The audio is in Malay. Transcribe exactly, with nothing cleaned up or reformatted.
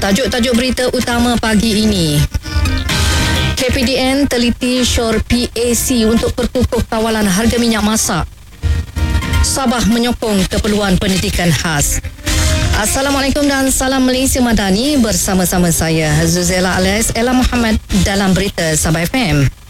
Tajuk-tajuk berita utama pagi ini. K P D N teliti syur P A C untuk perkukuh kawalan harga minyak masak. Sabah menyokong keperluan pendidikan khas. Assalamualaikum dan salam Malaysia Madani, bersama-sama saya Zuzela alias Ella Muhammad dalam berita Sabah F M.